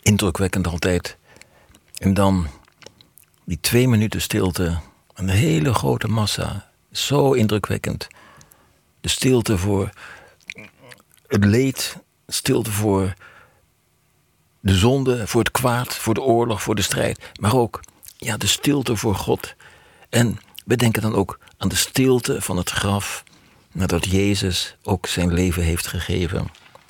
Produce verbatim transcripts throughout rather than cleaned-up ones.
indrukwekkend altijd. En dan die twee minuten stilte, een hele grote massa, zo indrukwekkend. De stilte voor het leed, stilte voor de zonde, voor het kwaad, voor de oorlog, voor de strijd. Maar ook ja, de stilte voor God. En we denken dan ook aan de stilte van het graf, nadat Jezus ook zijn leven heeft gegeven.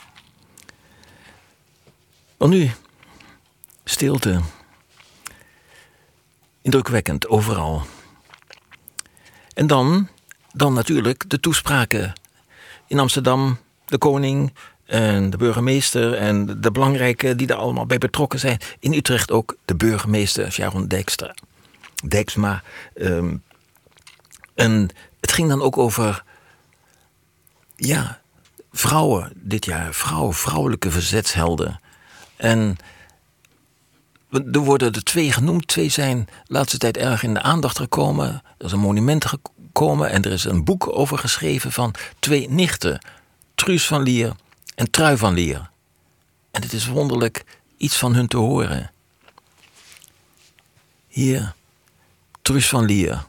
Maar nu, stilte. Indrukwekkend, overal. En dan, dan natuurlijk de toespraken. In Amsterdam, de koning en de burgemeester en de belangrijke die er allemaal bij betrokken zijn. In Utrecht ook de burgemeester Sharon Dijkstra. Dijksma. Um, en het ging dan ook over, ja, vrouwen dit jaar. Vrouwen, vrouwelijke verzetshelden. En er worden er twee genoemd. Twee zijn de laatste tijd erg in de aandacht gekomen. Er is een monument gekomen en er is een boek over geschreven van twee nichten. Truus van Lier en Trui van Lier. En het is wonderlijk iets van hun te horen. Hier, Truus van Lier.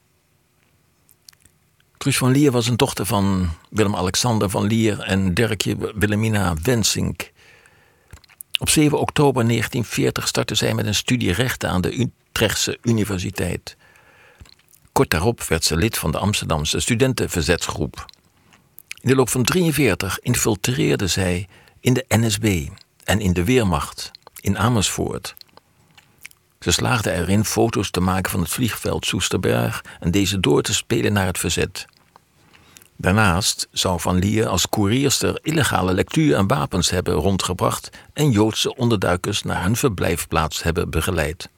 Truus van Lier was een dochter van Willem-Alexander van Lier en Dirkje Wilhelmina Wensink. Op zeven oktober negentien veertig startte zij met een studie rechten aan de Utrechtse Universiteit. Kort daarop werd ze lid van de Amsterdamse studentenverzetsgroep. In de loop van negentien drieënveertig infiltreerde zij in de N S B en in de Weermacht in Amersfoort. Ze slaagde erin foto's te maken van het vliegveld Soesterberg en deze door te spelen naar het verzet. Daarnaast zou Van Lier als koerierster illegale lectuur en wapens hebben rondgebracht en Joodse onderduikers naar hun verblijfplaats hebben begeleid.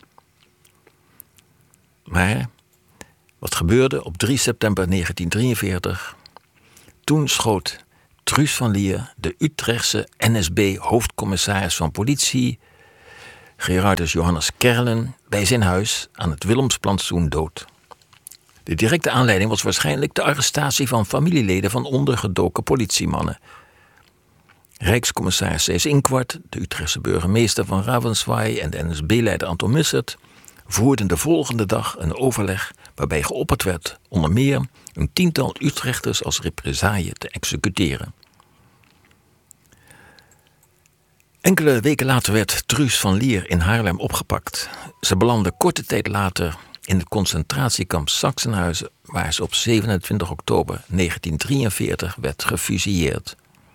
Maar wat gebeurde op drie september negentien drieënveertig? Toen schoot Truus van Lier, de Utrechtse N S B-hoofdcommissaris van politie, Gerardus Johannes Kerlen, bij zijn huis aan het Willemsplantsoen dood. De directe aanleiding was waarschijnlijk de arrestatie van familieleden van ondergedoken politiemannen. Rijkscommissaris Cees Inquart, de Utrechtse burgemeester van Ravenswaaij en de N S B-leider Anton Mussert voerden de volgende dag een overleg waarbij geopperd werd onder meer een tiental Utrechters als represaille te executeren. Enkele weken later werd Truus van Lier in Haarlem opgepakt. Ze belandde korte tijd later in het concentratiekamp Sachsenhuizen, waar ze op zevenentwintig oktober negentien drieënveertig werd gefusilleerd.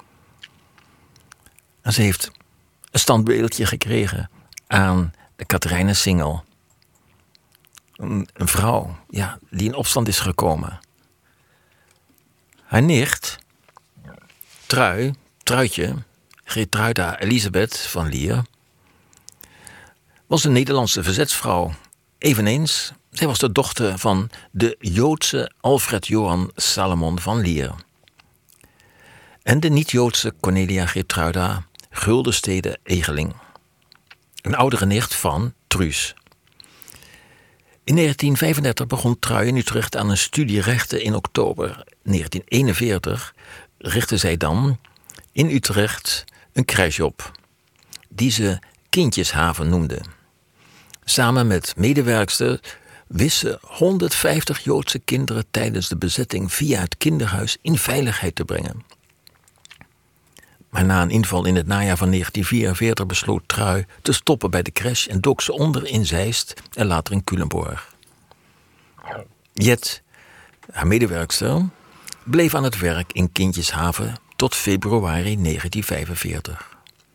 En ze heeft een standbeeldje gekregen aan de Catharijne Singel. Een, een vrouw ja, die in opstand is gekomen. Haar nicht, Trui, Truitje, Geertruida Elisabeth van Lier, was een Nederlandse verzetsvrouw. Eveneens, zij was de dochter van de Joodse Alfred Johan Salomon van Lier. En de niet-Joodse Cornelia Geertruida Guldenstede Egeling. Een oudere nicht van Truus. In negentien vijfendertig begon Trui in Utrecht aan een studie rechten. In oktober negentien eenenveertig richtte zij dan in Utrecht een crèche op, die ze Kindjeshaven noemde. Samen met medewerkster wist ze honderdvijftig Joodse kinderen tijdens de bezetting via het kinderhuis in veiligheid te brengen. Maar na een inval in het najaar van negentien vierenveertig besloot Trui te stoppen bij de crèche en dook ze onder in Zeist en later in Culemborg. Jet, haar medewerkster, bleef aan het werk in Kindjeshaven tot februari negentien vijfenveertig.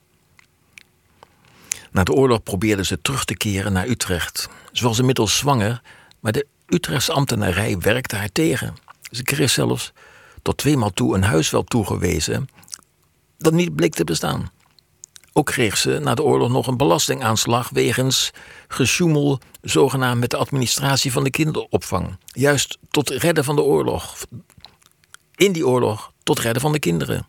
Na de oorlog probeerde ze terug te keren naar Utrecht. Ze was inmiddels zwanger, maar de Utrechtse ambtenarij werkte haar tegen. Ze kreeg zelfs tot tweemaal toe een huis wel toegewezen dat niet bleek te bestaan. Ook kreeg ze na de oorlog nog een belastingaanslag wegens gesjoemel zogenaamd met de administratie van de kinderopvang. Juist tot redden van de oorlog. In die oorlog tot redden van de kinderen.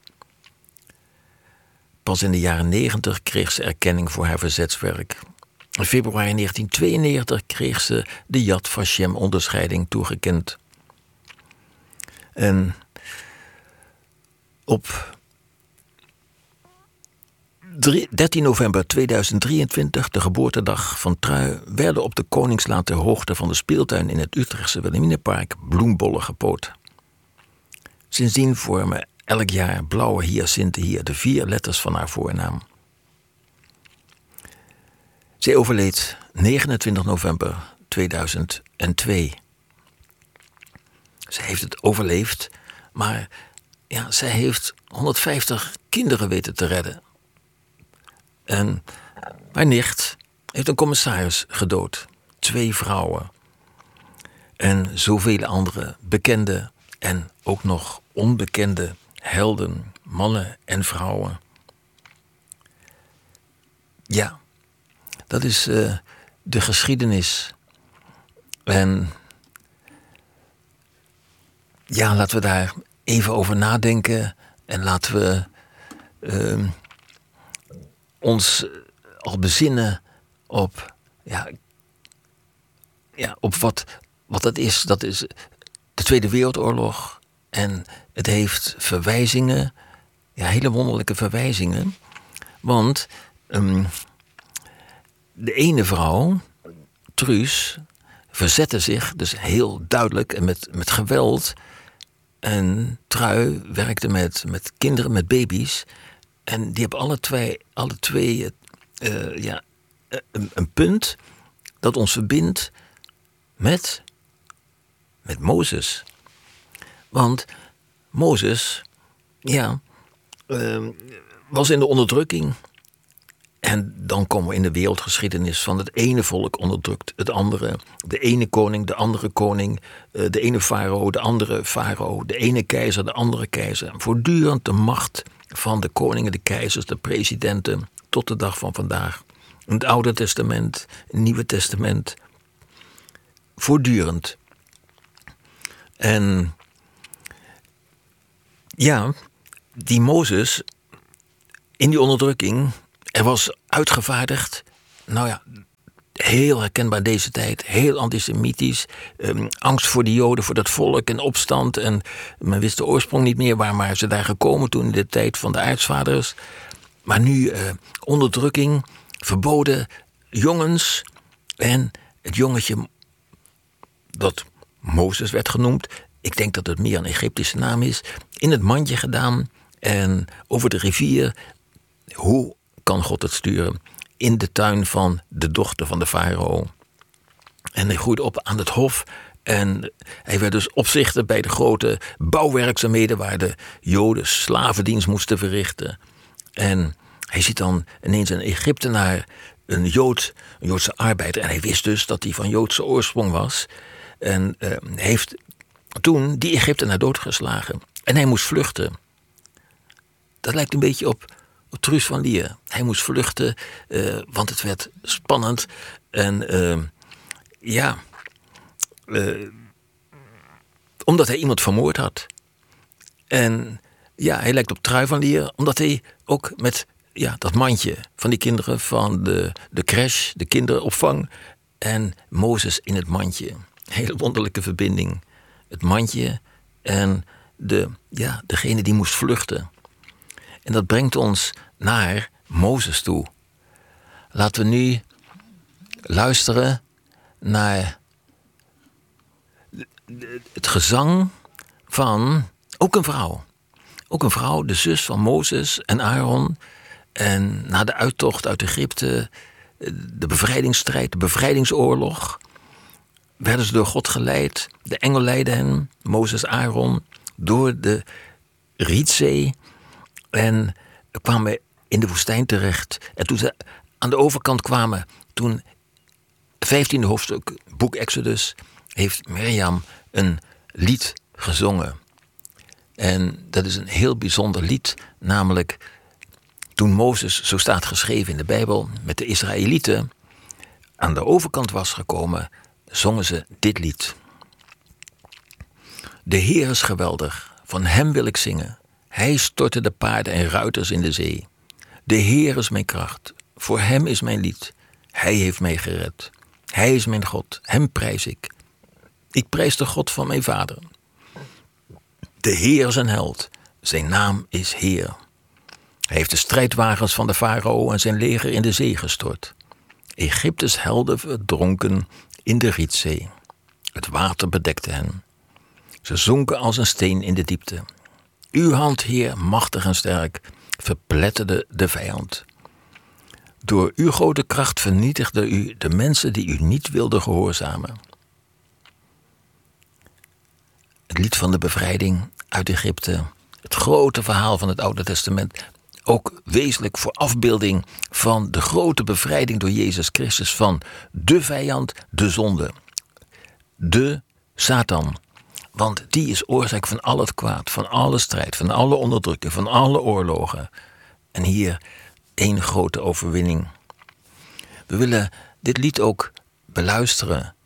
Pas in de jaren negentig kreeg ze erkenning voor haar verzetswerk. In februari negentien tweeënnegentig kreeg ze de Yad Vashem onderscheiding toegekend. En op dertien november tweeduizend drieëntwintig, de geboortedag van Trui, werden op de Koningslaan ter hoogte van de speeltuin in het Utrechtse Wilhelminapark bloembollen gepoot. Sindsdien vormen elk jaar blauwe hyacinten hier de vier letters van haar voornaam. Zij overleed negenentwintig november tweeduizend twee. Zij heeft het overleefd, maar ja, zij heeft honderdvijftig kinderen weten te redden. En haar nicht heeft een commissaris gedood. Twee vrouwen. En zoveel andere bekende en ook nog onbekende helden, mannen en vrouwen. Ja, dat is uh, de geschiedenis. En ja, laten we daar even over nadenken. En laten we uh, ons al bezinnen op, ja, ja, op wat, wat dat is. Dat is de Tweede Wereldoorlog. En het heeft verwijzingen, ja, hele wonderlijke verwijzingen. Want um, de ene vrouw, Truus, verzette zich dus heel duidelijk en met, met geweld. En Trui werkte met, met kinderen, met baby's. En die hebben alle twee, alle twee uh, ja, een, een punt dat ons verbindt met, met Mozes. Want Mozes, ja, uh, was in de onderdrukking. En dan komen we in de wereldgeschiedenis van het ene volk onderdrukt het andere. De ene koning, de andere koning, uh, de ene farao, de andere farao, de ene keizer, de andere keizer. Voortdurend de macht van de koningen, de keizers, de presidenten, tot de dag van vandaag. Het Oude Testament, het Nieuwe Testament. Voortdurend. En ja, die Mozes in die onderdrukking, er was uitgevaardigd, nou ja, heel herkenbaar deze tijd, heel antisemitisch, um, angst voor de Joden, voor dat volk en opstand. En men wist de oorsprong niet meer, waar waren ze daar gekomen toen in de tijd van de aartsvaders. Maar nu uh, onderdrukking, verboden jongens en het jongetje dat Mozes werd genoemd, ik denk dat het meer een Egyptische naam is, in het mandje gedaan en over de rivier. Hoe kan God het sturen? In de tuin van de dochter van de farao. En hij groeide op aan het hof. En hij werd dus opzichter bij de grote bouwwerkzaamheden waar de Joden slavendienst moesten verrichten. En hij ziet dan ineens een Egyptenaar, een Jood, een Joodse arbeider. En hij wist dus dat hij van Joodse oorsprong was. En uh, heeft toen die Egyptenaar doodgeslagen. En hij moest vluchten. Dat lijkt een beetje op Truus van Lier. Hij moest vluchten, uh, want het werd spannend. En uh, ja, uh, omdat hij iemand vermoord had. En ja, hij lijkt op Trui van Lier, omdat hij ook met ja, dat mandje van die kinderen van de, de crash, de kinderopvang, en Mozes in het mandje. Hele wonderlijke verbinding. Het mandje en de, ja, degene die moest vluchten. En dat brengt ons naar Mozes toe. Laten we nu luisteren naar het gezang van ook een vrouw. Ook een vrouw, de zus van Mozes en Aaron. En na de uittocht uit Egypte, de bevrijdingsstrijd, de bevrijdingsoorlog, werden ze door God geleid. De engel leidde hen, Mozes, Aaron, door de Rietzee. En kwamen in de woestijn terecht. En toen ze aan de overkant kwamen, toen vijftiende hoofdstuk, boek Exodus, heeft Mirjam een lied gezongen. En dat is een heel bijzonder lied, namelijk toen Mozes, zo staat geschreven in de Bijbel, met de Israëlieten aan de overkant was gekomen, zongen ze dit lied. De Heer is geweldig, van hem wil ik zingen. Hij stortte de paarden en ruiters in de zee. De Heer is mijn kracht, voor hem is mijn lied. Hij heeft mij gered. Hij is mijn God, hem prijs ik. Ik prijs de God van mijn vader. De Heer is een held, zijn naam is Heer. Hij heeft de strijdwagens van de farao en zijn leger in de zee gestort. Egyptes helden verdronken in de Rietzee. Het water bedekte hen. Ze zonken als een steen in de diepte. Uw hand, Heer, machtig en sterk, verpletterde de vijand. Door uw grote kracht vernietigde u de mensen die u niet wilden gehoorzamen. Het lied van de bevrijding uit Egypte, het grote verhaal van het Oude Testament, ook wezenlijk voor afbeelding van de grote bevrijding door Jezus Christus van de vijand, de zonde, de Satan. Want die is oorzaak van al het kwaad, van alle strijd, van alle onderdrukking, van alle oorlogen. En hier één grote overwinning. We willen dit lied ook beluisteren